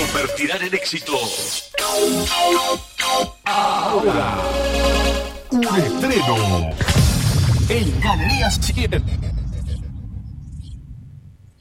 convertirán en éxito. Ahora, un estreno en Galerías 100.